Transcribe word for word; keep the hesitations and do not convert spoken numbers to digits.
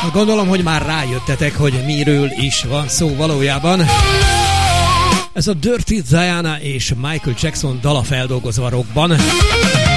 Gondolom, hogy már rájöttetek, hogy miről is van szó valójában. Ez a Dirty Diana és Michael Jackson dala feldolgozva rockban.